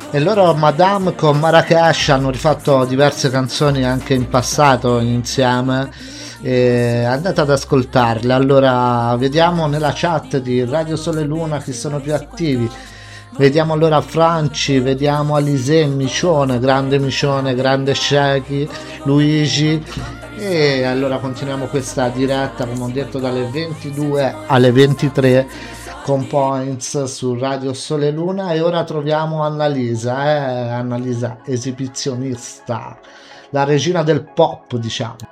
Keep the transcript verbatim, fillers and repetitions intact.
E loro Madame con Marrakesh hanno rifatto diverse canzoni anche in passato insieme. E andate ad ascoltarle. Allora vediamo nella chat di Radio Sole Luna chi sono più attivi. Vediamo allora Franci, vediamo Alisè, Micione, grande Micione, grande Shaggy, Luigi. E allora continuiamo questa diretta, come ho detto, dalle ventidue alle ventitré con Points su Radio Sole Luna. E ora troviamo Annalisa, eh? Annalisa esibizionista, la regina del pop, diciamo.